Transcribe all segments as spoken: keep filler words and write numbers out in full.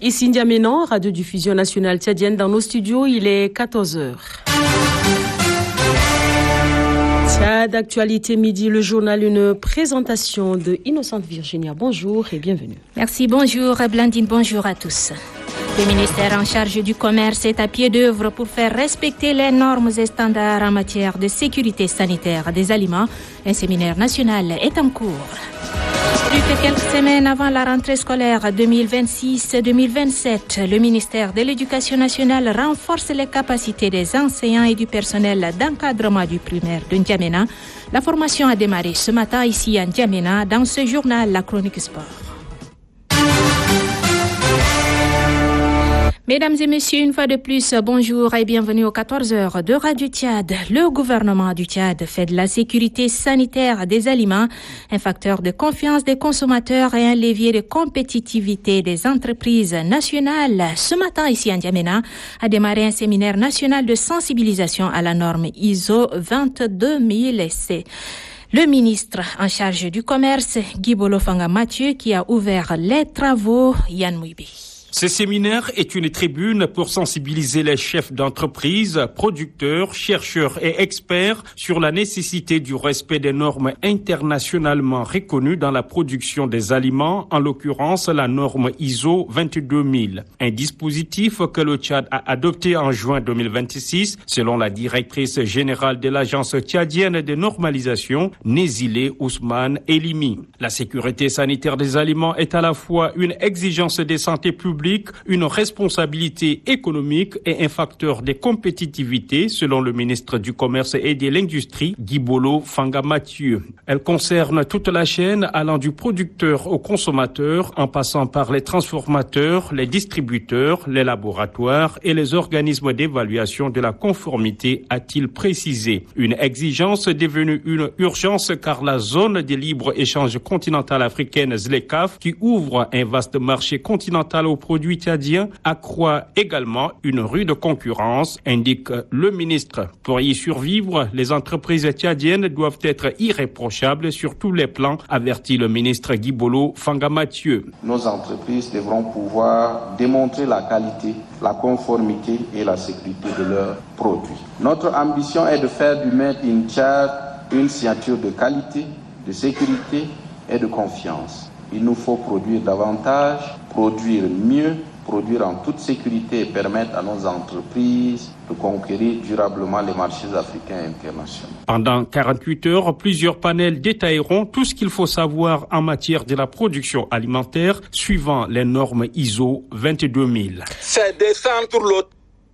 Ici N'Djamena, Radio-Diffusion Nationale Tchadienne. Dans nos studios, il est quatorze heures. Tchad, actualité midi, le journal, une présentation de Innocente Virginia. Bonjour et bienvenue. Merci, bonjour Blandine, bonjour à tous. Le ministère en charge du commerce est à pied d'œuvre pour faire respecter les normes et standards en matière de sécurité sanitaire des aliments. Un séminaire national est en cours. Plus que quelques semaines avant la rentrée scolaire deux mille vingt-six deux mille vingt-sept, le ministère de l'Éducation nationale renforce les capacités des enseignants et du personnel d'encadrement du primaire de N'Djamena. La formation a démarré ce matin ici à N'Djamena dans ce journal La Chronique Sport. Mesdames et messieurs, une fois de plus, bonjour et bienvenue aux quatorze heures de Radio Tchad. Le gouvernement du Tchad fait de la sécurité sanitaire des aliments un facteur de confiance des consommateurs et un levier de compétitivité des entreprises nationales. Ce matin, ici à N'Djamena, a démarré un séminaire national de sensibilisation à la norme I S O vingt-deux mille C. Le ministre en charge du commerce, Guibolo Fanga Mathieu, qui a ouvert les travaux, Yann Mouibi. Ce séminaire est une tribune pour sensibiliser les chefs d'entreprise, producteurs, chercheurs et experts sur la nécessité du respect des normes internationalement reconnues dans la production des aliments, en l'occurrence la norme I S O vingt-deux mille. Un dispositif que le Tchad a adopté en juin deux mille vingt-six, selon la directrice générale de l'Agence tchadienne de normalisation, Nézilé Ousmane Elimi. La sécurité sanitaire des aliments est à la fois une exigence de santé publique, une responsabilité économique et un facteur de compétitivité, selon le ministre du Commerce et de l'Industrie, Guibolo Fanga Mathieu. Elle concerne toute la chaîne allant du producteur au consommateur, en passant par les transformateurs, les distributeurs, les laboratoires et les organismes d'évaluation de la conformité, a-t-il précisé. Une exigence devenue une urgence car la zone de libre-échange continentale africaine Z L E C A F, qui ouvre un vaste marché continental aux produits tchadiens, accroît également une rude concurrence, indique le ministre. Pour y survivre, les entreprises tchadiennes doivent être irréprochables sur tous les plans, avertit le ministre Guibolo Fanga Mathieu. Nos entreprises devront pouvoir démontrer la qualité, la conformité et la sécurité de leurs produits. Notre ambition est de faire du Made in Tchad une signature de qualité, de sécurité et de confiance. Il nous faut produire davantage, produire mieux, produire en toute sécurité et permettre à nos entreprises de conquérir durablement les marchés africains et internationaux. Pendant quarante-huit heures, plusieurs panels détailleront tout ce qu'il faut savoir en matière de la production alimentaire suivant les normes I S O vingt-deux mille. C'est descendre pour l'autre.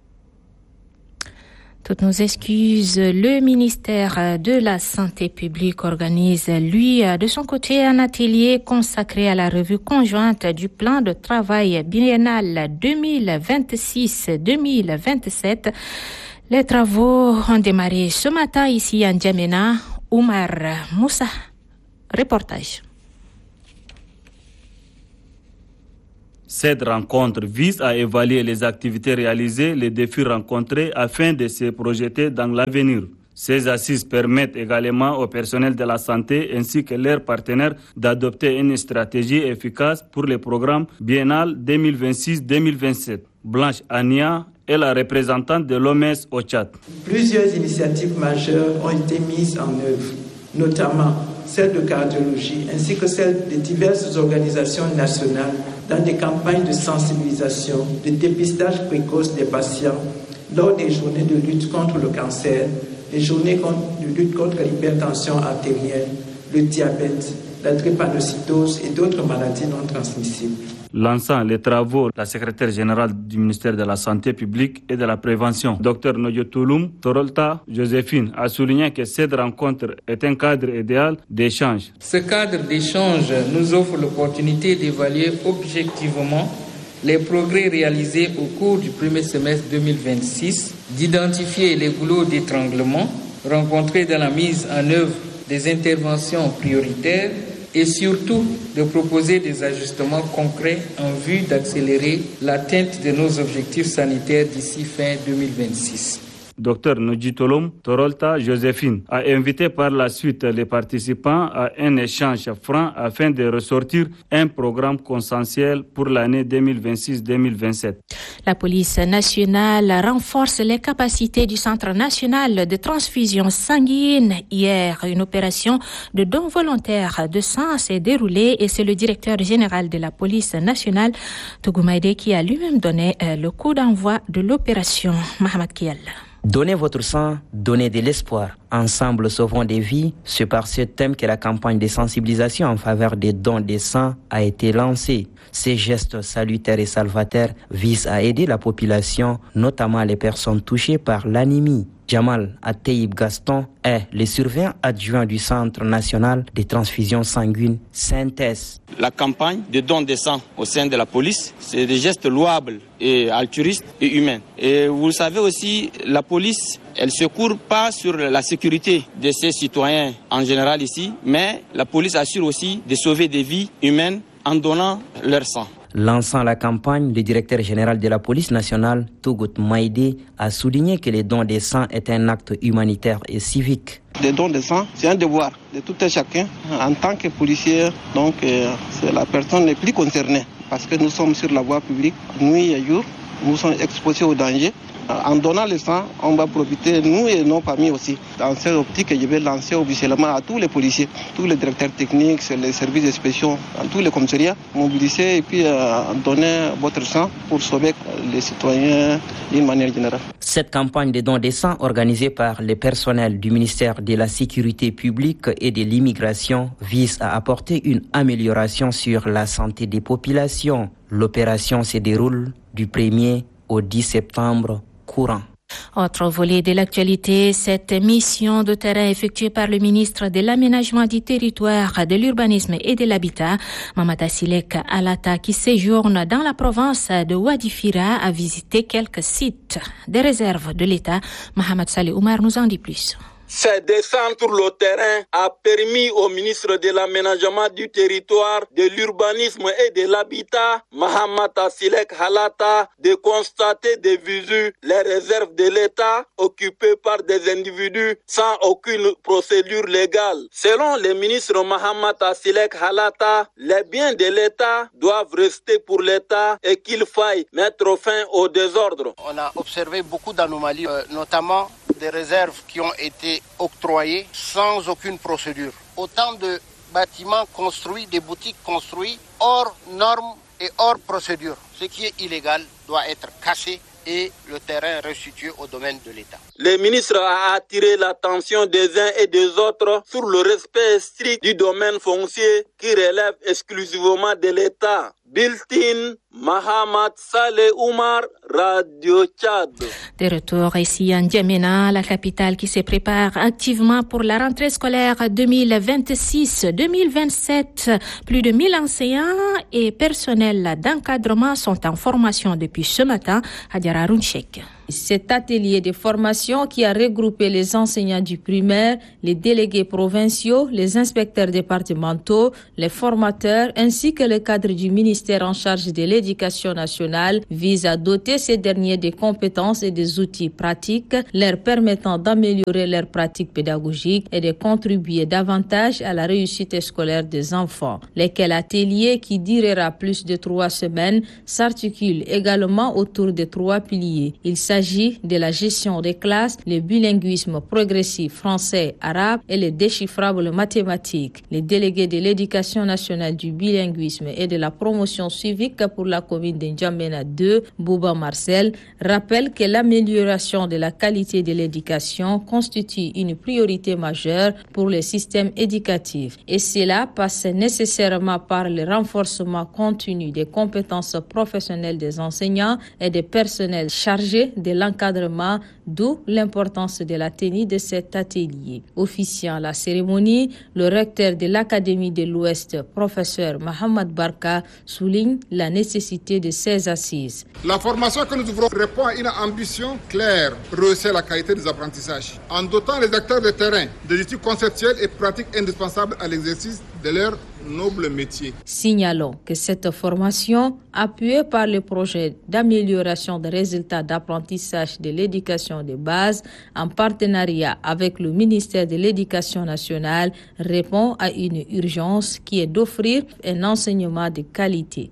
Toutes nos excuses. Le ministère de la Santé publique organise, lui, de son côté, un atelier consacré à la revue conjointe du plan de travail biennal deux mille vingt-six deux mille vingt-sept. Les travaux ont démarré ce matin ici à N'Djamena. Oumar Moussa, reportage. Cette rencontre vise à évaluer les activités réalisées, les défis rencontrés afin de se projeter dans l'avenir. Ces assises permettent également au personnel de la santé ainsi que leurs partenaires d'adopter une stratégie efficace pour le programme biennal deux mille vingt-six deux mille vingt-sept. Blanche Ania est la représentante de l'O M S au Tchad. Plusieurs initiatives majeures ont été mises en œuvre, notamment celle de cardiologie ainsi que celle de diverses organisations nationales dans des campagnes de sensibilisation, de dépistage précoce des patients lors des journées de lutte contre le cancer, les journées de lutte contre l'hypertension artérielle, le diabète, la drépanocytose et d'autres maladies non transmissibles. Lançant les travaux, la secrétaire générale du ministère de la Santé publique et de la Prévention, Dr Noyotouloum Torolta Joséphine, a souligné que cette rencontre est un cadre idéal d'échange. Ce cadre d'échange nous offre l'opportunité d'évaluer objectivement les progrès réalisés au cours du premier semestre deux mille vingt-six, d'identifier les goulots d'étranglement rencontrés dans la mise en œuvre des interventions prioritaires et surtout de proposer des ajustements concrets en vue d'accélérer l'atteinte de nos objectifs sanitaires d'ici fin deux mille vingt-six. Dr Nujitolom Torolta Joséphine, a invité par la suite les participants à un échange franc afin de ressortir un programme consensuel pour l'année deux mille vingt-six deux mille vingt-sept. La police nationale renforce les capacités du Centre national de transfusion sanguine. Hier, une opération de don volontaire de sang s'est déroulée et c'est le directeur général de la police nationale, Tougoumade, qui a lui-même donné le coup d'envoi de l'opération. Mohamed Kiel. Donnez votre sang, donnez de l'espoir. Ensemble, sauvons des vies. C'est par ce thème que la campagne de sensibilisation en faveur des dons de sang a été lancée. Ces gestes salutaires et salvateurs visent à aider la population, notamment les personnes touchées par l'anémie. Jamal Atteib Gaston est le surveillant adjoint du Centre national de transfusion sanguine Synthèse. La campagne de don de sang au sein de la police, c'est des gestes louables et altruistes et humains. Et vous le savez aussi, la police, elle ne se court pas sur la sécurité de ses citoyens en général ici, mais la police assure aussi de sauver des vies humaines en donnant leur sang. Lançant la campagne, le directeur général de la police nationale, Tougout Maïdé, a souligné que les dons de sang est un acte humanitaire et civique. Les dons de sang, c'est un devoir de tout un chacun. En tant que policier, donc, euh, c'est la personne la plus concernée. Parce que nous sommes sur la voie publique, nuit et jour, nous sommes exposés au danger. En donnant le sang, on va profiter, nous et nos familles aussi. Dans cette optique, je vais lancer officiellement à tous les policiers, tous les directeurs techniques, les services spéciaux, tous les commissariats, mobiliser et puis euh, donner votre sang pour sauver les citoyens d'une manière générale. Cette campagne de dons de sang organisée par le personnel du ministère de la Sécurité publique et de l'immigration vise à apporter une amélioration sur la santé des populations. L'opération se déroule du premier au dix septembre courant. Autre volet de l'actualité, cette mission de terrain effectuée par le ministre de l'Aménagement du Territoire, de l'Urbanisme et de l'Habitat, Mamata Silek Alata, qui séjourne dans la province de Wadifira, a visité quelques sites des réserves de l'État. Mohamed Saleh Oumar nous en dit plus. Cette descente sur le terrain a permis au ministre de l'Aménagement du Territoire, de l'Urbanisme et de l'Habitat, Mahamata Silek Halata, de constater de visu les réserves de l'État occupées par des individus sans aucune procédure légale. Selon le ministre Mahamata Silek Halata, les biens de l'État doivent rester pour l'État et qu'il faille mettre fin au désordre. On a observé beaucoup d'anomalies, euh, notamment des réserves qui ont été octroyées sans aucune procédure. Autant de bâtiments construits, des boutiques construites hors normes et hors procédure. Ce qui est illégal doit être cassé et le terrain restitué au domaine de l'État. Le ministre a attiré l'attention des uns et des autres sur le respect strict du domaine foncier qui relève exclusivement de l'État. Biltin Mahamad Saleh Oumar, Radio Tchad. De retour ici en N'Djamena, la capitale qui se prépare activement pour la rentrée scolaire deux mille vingt-six deux mille vingt-sept. Plus de mille enseignants et personnels d'encadrement sont en formation depuis ce matin à Diarra-Rounchek. Cet atelier de formation qui a regroupé les enseignants du primaire, les délégués provinciaux, les inspecteurs départementaux, les formateurs ainsi que le cadre du ministère en charge de l'éducation nationale vise à doter ces derniers des compétences et des outils pratiques leur permettant d'améliorer leurs pratiques pédagogiques et de contribuer davantage à la réussite scolaire des enfants. Lesquels ateliers qui durera plus de trois semaines s'articulent également autour de trois piliers. Il s'agit Il s'agit de la gestion des classes, le bilinguisme progressif français-arabe et le déchiffrable mathématique. Les délégués de l'éducation nationale du bilinguisme et de la promotion civique pour la commune de N'Djamena deux, Bouba Marcel, rappellent que l'amélioration de la qualité de l'éducation constitue une priorité majeure pour le système éducatif. Et cela passe nécessairement par le renforcement continu des compétences professionnelles des enseignants et des personnels chargés de l'encadrement, d'où l'importance de la tenue de cet atelier. Officiant à la cérémonie, le recteur de l'Académie de l'Ouest, professeur Mohamed Barka, souligne la nécessité de ces assises. La formation que nous ouvrons répond à une ambition claire, rehausser la qualité des apprentissages, en dotant les acteurs de terrain des outils conceptuels et pratiques indispensables à l'exercice de leur noble métier. Signalons que cette formation, appuyée par le projet d'amélioration des résultats d'apprentissage de l'éducation l'éducation de base, en partenariat avec le ministère de l'Éducation nationale, répond à une urgence qui est d'offrir un enseignement de qualité.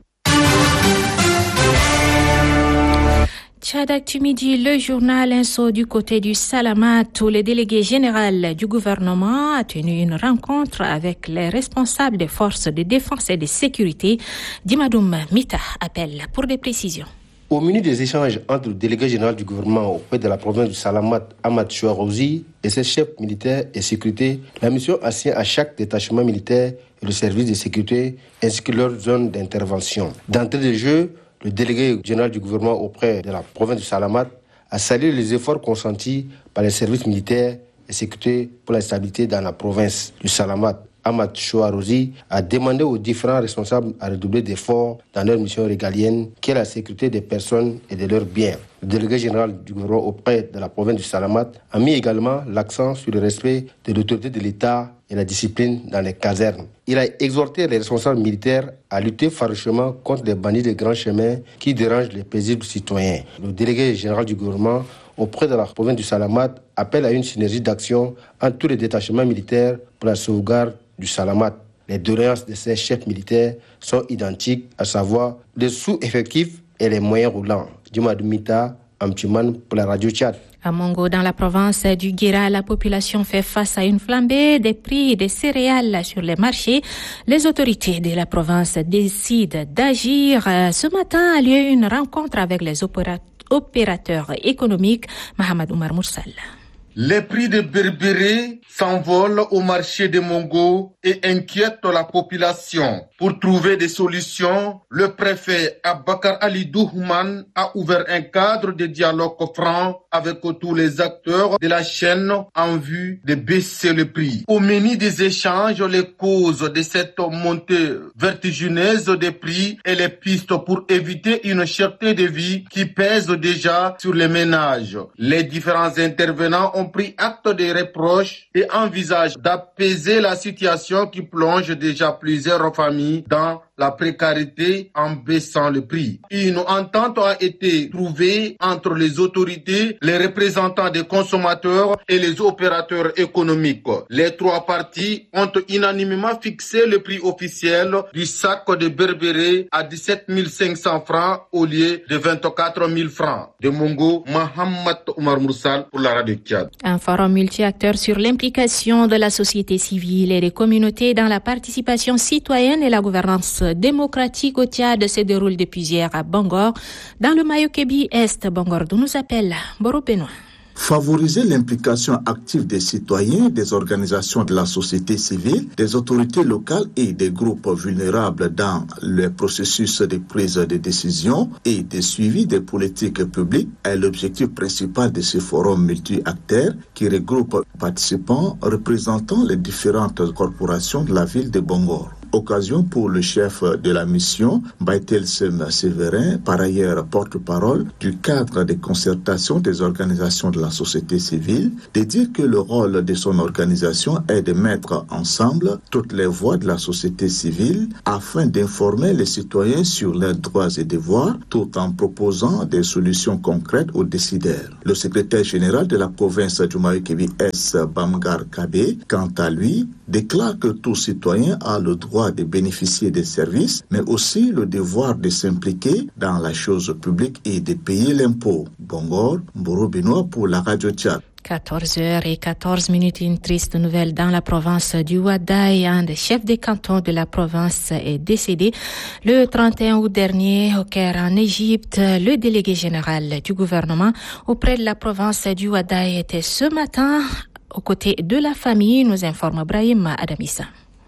Tchad Actu Midi, le journal Info du côté du Salamat, où le délégué général du gouvernement a tenu une rencontre avec les responsables des forces de défense et de sécurité. Dimadoum Mita appelle pour des précisions. Au menu des échanges entre le délégué général du gouvernement auprès de la province du Salamat, Ahmad Chouarozi, et ses chefs militaires et sécurité, la mission assigne à chaque détachement militaire et le service de sécurité, ainsi que leur zone d'intervention. D'entrée de jeu, le délégué général du gouvernement auprès de la province du Salamat a salué les efforts consentis par les services militaires et sécurité pour la stabilité dans la province du Salamat. Ahmad Chouarozi a demandé aux différents responsables à redoubler d'efforts dans leur mission régalienne, qui est la sécurité des personnes et de leurs biens. Le délégué général du gouvernement auprès de la province du Salamat a mis également l'accent sur le respect de l'autorité de l'État et la discipline dans les casernes. Il a exhorté les responsables militaires à lutter farouchement contre les bandits de grands chemins qui dérangent les paisibles citoyens. Le délégué général du gouvernement auprès de la province du Salamat appelle à une synergie d'action entre tous les détachements militaires pour la sauvegarde du Salamat. Les doléances de ces chefs militaires sont identiques, à savoir les sous-effectifs et les moyens roulants. Dimadou Mita, Amtiman pour la radio Tchad. À Mongo, dans la province du Guéra, la population fait face à une flambée des prix des céréales sur les marchés. Les autorités de la province décident d'agir. Ce matin a lieu une rencontre avec les opérateurs économiques. Mohamed Oumar Moursal. Les prix de berbéré s'envolent au marché de Mongo et inquiètent la population. Pour trouver des solutions, le préfet Abakar Ali Douhman a ouvert un cadre de dialogue franc avec tous les acteurs de la chaîne en vue de baisser le prix. Au menu des échanges, les causes de cette montée vertigineuse des prix et les pistes pour éviter une cherté de vie qui pèse déjà sur les ménages. Les différents intervenants ont pris acte des reproches et envisagent d'apaiser la situation qui plonge déjà plusieurs familles dans la précarité en baissant le prix. Une entente a été trouvée entre les autorités, les représentants des consommateurs et les opérateurs économiques. Les trois parties ont unanimement fixé le prix officiel du sac de berbéré à dix-sept mille cinq cents francs au lieu de vingt-quatre mille francs. De Mongo, Mohamed Oumar Moursal pour la radio Tchad. Un forum multi-acteurs sur l'implication de la société civile et des communautés dans la participation citoyenne et la gouvernance démocratique au Tchad se déroule depuis hier à Bangor, dans le Mayo-Kébi Est. Bangor d'où nous appelle Boro Benoît. Favoriser l'implication active des citoyens, des organisations de la société civile, des autorités locales et des groupes vulnérables dans le processus de prise de décision et de suivi des politiques publiques est l'objectif principal de ce forum multi-acteurs qui regroupe participants représentant les différentes corporations de la ville de Bangor. Occasion pour le chef de la mission, Baitel Sem Séverin, par ailleurs porte-parole du cadre de concertation des organisations de la société civile, de dire que le rôle de son organisation est de mettre ensemble toutes les voix de la société civile afin d'informer les citoyens sur leurs droits et devoirs tout en proposant des solutions concrètes aux décideurs. Le secrétaire général de la province du Mayo-Kébi S. Bamgar Kabe, quant à lui, déclare que tout citoyen a le droit de bénéficier des services, mais aussi le devoir de s'impliquer dans la chose publique et de payer l'impôt. Bangor, Mboro Benoît pour la radio Tchad. quatorze heures quatorze minutes, une triste nouvelle dans la province du Ouadaï. Un des chefs des cantons de la province est décédé le trente et un août dernier au Caire en Égypte. Le délégué général du gouvernement auprès de la province du Ouadaï était ce matin aux côtés de la famille, nous informe Brahim Adamissa.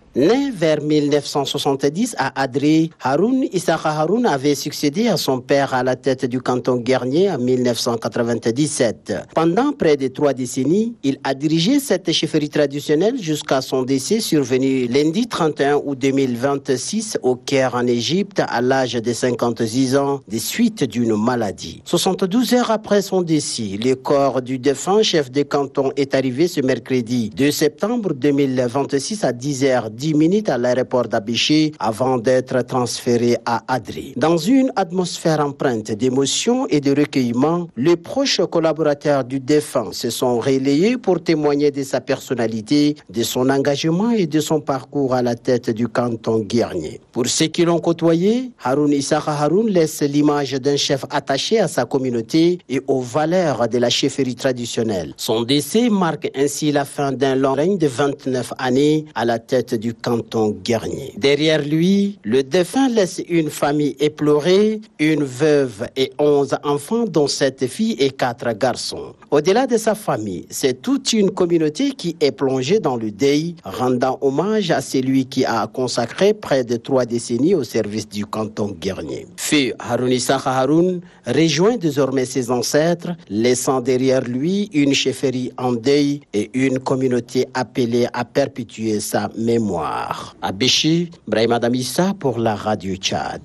Né vers mille neuf cent soixante-dix à Adré, Haroun Issaka Haroun avait succédé à son père à la tête du canton Guernier en mille neuf cent quatre-vingt-dix-sept. Pendant près de trois décennies, il a dirigé cette chefferie traditionnelle jusqu'à son décès survenu lundi trente et un août deux mille vingt-six au Caire en Égypte à l'âge de cinquante-six ans des suites d'une maladie. soixante-douze heures après son décès, le corps du défunt chef de canton est arrivé ce mercredi deux septembre deux mille vingt-six à dix heures dix dix minutes à l'aéroport d'Abéché avant d'être transféré à Adré. Dans une atmosphère empreinte d'émotion et de recueillement, les proches collaborateurs du défunt se sont relayés pour témoigner de sa personnalité, de son engagement et de son parcours à la tête du canton guernier. Pour ceux qui l'ont côtoyé, Haroun Issakha Haroun laisse l'image d'un chef attaché à sa communauté et aux valeurs de la chefferie traditionnelle. Son décès marque ainsi la fin d'un long règne de vingt-neuf années à la tête du canton guernier. Derrière lui, le défunt laisse une famille éplorée, une veuve et onze enfants dont sept filles et quatre garçons. Au-delà de sa famille, c'est toute une communauté qui est plongée dans le deuil, rendant hommage à celui qui a consacré près de trois décennies au service du canton guernier. Feu Haroun Issakha Haroun rejoint désormais ses ancêtres, laissant derrière lui une chefferie en deuil et une communauté appelée à perpétuer sa mémoire. À Béchi, Brahima Damissa pour la Radio Tchad.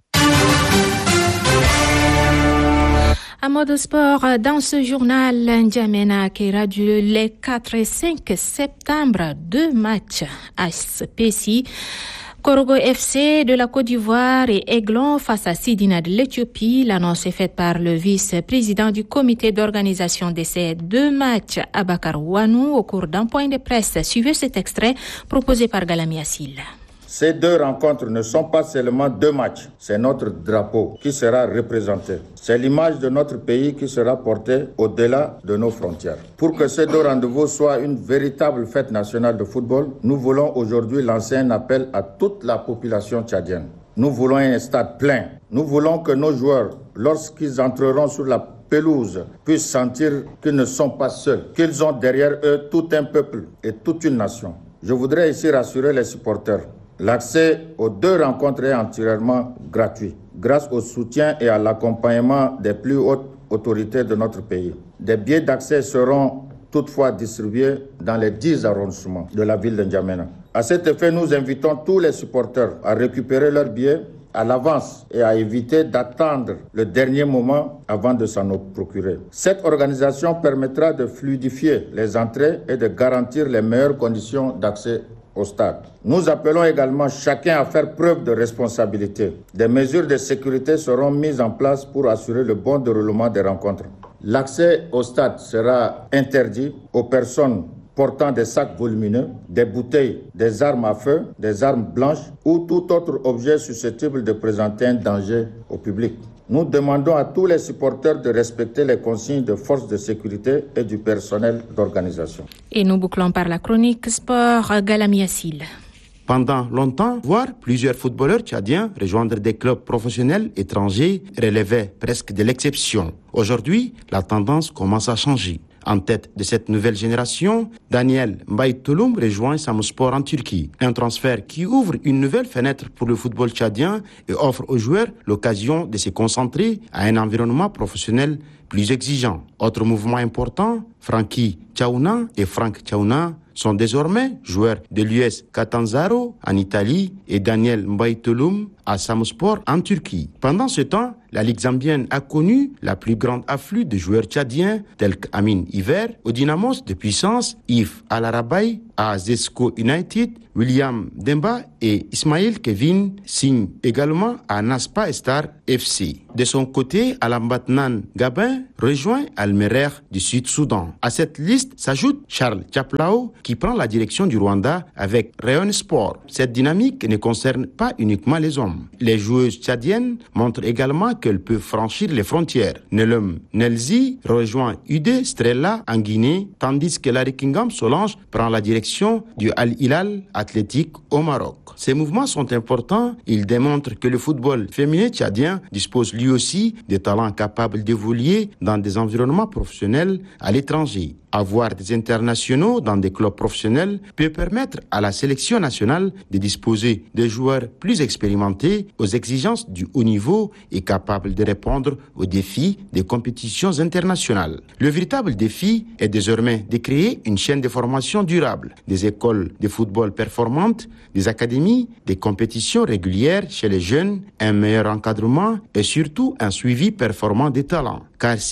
À mode sport, dans ce journal, N'Djamena accueillera les quatre et cinq septembre deux matchs à S P C I. Korogo F C de la Côte d'Ivoire et Aiglon face à Sidina de l'Éthiopie. L'annonce est faite par le vice-président du comité d'organisation de ces deux matchs, Abakar Wanou, au cours d'un point de presse. Suivez cet extrait proposé par Galami Assil. Ces deux rencontres ne sont pas seulement deux matchs, c'est notre drapeau qui sera représenté. C'est l'image de notre pays qui sera portée au-delà de nos frontières. Pour que ces deux rendez-vous soient une véritable fête nationale de football, nous voulons aujourd'hui lancer un appel à toute la population tchadienne. Nous voulons un stade plein. Nous voulons que nos joueurs, lorsqu'ils entreront sur la pelouse, puissent sentir qu'ils ne sont pas seuls, qu'ils ont derrière eux tout un peuple et toute une nation. Je voudrais ici rassurer les supporters. L'accès aux deux rencontres est entièrement gratuit, grâce au soutien et à l'accompagnement des plus hautes autorités de notre pays. Des billets d'accès seront toutefois distribués dans les dix arrondissements de la ville de N'Djamena. À cet effet, nous invitons tous les supporters à récupérer leurs billets à l'avance et à éviter d'attendre le dernier moment avant de s'en procurer. Cette organisation permettra de fluidifier les entrées et de garantir les meilleures conditions d'accès au stade. Nous appelons également chacun à faire preuve de responsabilité. Des mesures de sécurité seront mises en place pour assurer le bon déroulement des rencontres. L'accès au stade sera interdit aux personnes portant des sacs volumineux, des bouteilles, des armes à feu, des armes blanches ou tout autre objet susceptible de présenter un danger au public. Nous demandons à tous les supporters de respecter les consignes de forces de sécurité et du personnel d'organisation. Et nous bouclons par la chronique sport Galami Assil. Pendant longtemps, voir plusieurs footballeurs tchadiens rejoindre des clubs professionnels étrangers relevait presque de l'exception. Aujourd'hui, la tendance commence à changer. En tête de cette nouvelle génération, Daniel Mbaye-Touloum rejoint Samspor en Turquie. Un transfert qui ouvre une nouvelle fenêtre pour le football tchadien et offre aux joueurs l'occasion de se concentrer à un environnement professionnel plus exigeant. Autre mouvement important, Frankie Tchaouna et Frank Tchaouna sont désormais joueurs de l'U S Catanzaro en Italie et Daniel Mbaye-Touloum à Samspor en Turquie. Pendant ce temps, la Ligue zambienne a connu la plus grande afflux de joueurs tchadiens tels qu'Amin Hiver au Dynamos de Puissance, Yves Al-Arabaï à Zesco United, William Demba et Ismaël Kevin signent également à Naspa Star F C. De son côté, Alambatnan Gabin rejoint Al-Merer du Sud-Soudan. À cette liste s'ajoute Charles Chaplao qui prend la direction du Rwanda avec Rayon Sport. Cette dynamique ne concerne pas uniquement les hommes. Les joueuses tchadiennes montrent également qu'elles peuvent franchir les frontières. Nelum Nelzi rejoint U D Strella en Guinée, tandis que Larry Kingham Solange prend la direction du Al-Hilal Athlétique au Maroc. Ces mouvements sont importants. Ils démontrent que le football féminin tchadien dispose lui aussi de talents capables d'évoluer dans des environnements professionnels à l'étranger. Avoir des internationaux dans des clubs professionnels peut permettre à la sélection nationale de disposer de joueurs plus expérimentés aux exigences du haut niveau et capables de répondre aux défis des compétitions internationales. Le véritable défi est désormais de créer une chaîne de formation durable, des écoles de football performantes, des académies, des compétitions régulières chez les jeunes, un meilleur encadrement et surtout un suivi performant des talents. Car si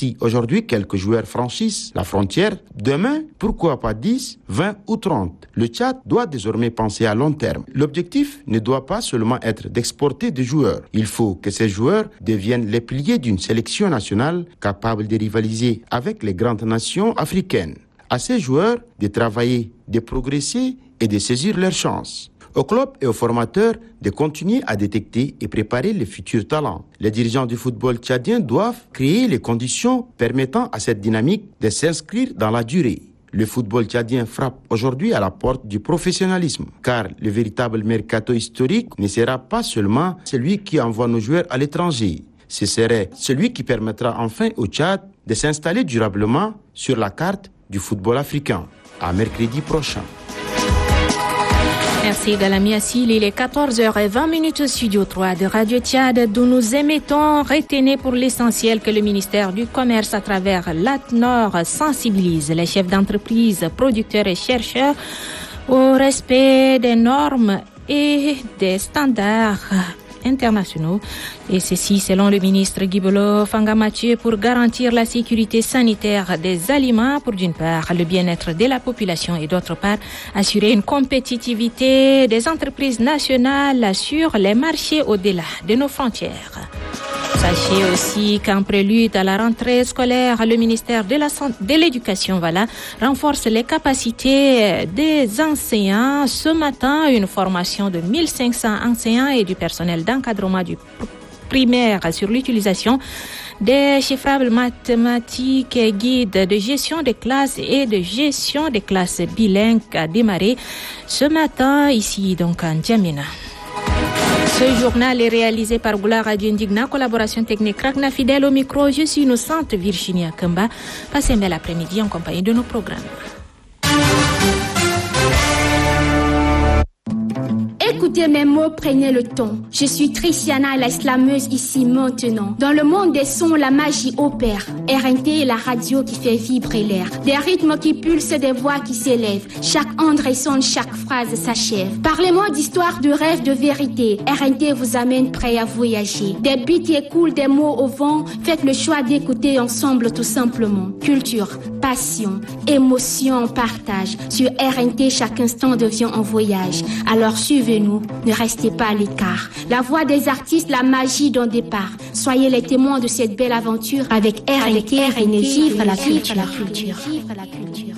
Si aujourd'hui quelques joueurs franchissent la frontière, demain, pourquoi pas dix, vingt ou trente? Le Tchad doit désormais penser à long terme. L'objectif ne doit pas seulement être d'exporter des joueurs. Il faut que ces joueurs deviennent les piliers d'une sélection nationale capable de rivaliser avec les grandes nations africaines. À ces joueurs de travailler, de progresser et de saisir leurs chances. Au club et aux formateurs de continuer à détecter et préparer les futurs talents. Les dirigeants du football tchadien doivent créer les conditions permettant à cette dynamique de s'inscrire dans la durée. Le football tchadien frappe aujourd'hui à la porte du professionnalisme, car le véritable mercato historique ne sera pas seulement celui qui envoie nos joueurs à l'étranger. Ce serait celui qui permettra enfin au Tchad de s'installer durablement sur la carte du football africain. À mercredi prochain. Merci Galami Assil, il est quatorze heures vingt au studio trois de Radio Tchad d'où nous émettons. Retenez pour l'essentiel que le ministère du Commerce à travers l'A T N O R sensibilise les chefs d'entreprise, producteurs et chercheurs au respect des normes et des standards internationaux. Et ceci selon le ministre Guibolo Fanga Mathieu pour garantir la sécurité sanitaire des aliments pour d'une part le bien-être de la population et d'autre part assurer une compétitivité des entreprises nationales sur les marchés au-delà de nos frontières. Sachez aussi qu'en prélude à la rentrée scolaire, le ministère de, la, de l'Éducation voilà, renforce les capacités des enseignants. Ce matin, une formation de mille cinq cents enseignants et du personnel d'encadrement du primaire sur l'utilisation des chiffrables mathématiques et guides de gestion des classes et de gestion des classes bilingues a démarré ce matin ici donc en Djamena. Ce journal est réalisé par Goula Radio Indigna, collaboration technique Ragna Fidèle au micro. Je suis innocente Virginia Kamba. Passez un bel après-midi en compagnie de nos programmes. Écoutez mes mots, prenez le ton. Je suis Tristiana, la slameuse ici maintenant. Dans le monde des sons, la magie opère. R N T est la radio qui fait vibrer l'air. Des rythmes qui pulsent, des voix qui s'élèvent. Chaque onde résonne, chaque phrase s'achève. Parlez-moi d'histoire, de rêve, de vérité. R N T vous amène prêt à voyager. Des beats qui écoulent, des mots au vent. Faites le choix d'écouter ensemble tout simplement. Culture, passion, émotion, partage. Sur R N T, chaque instant devient un voyage. Alors suivez-nous, ne restez pas à l'écart. La voix des artistes, la magie d'un départ. Soyez les témoins de cette belle aventure avec R N T, vive la culture.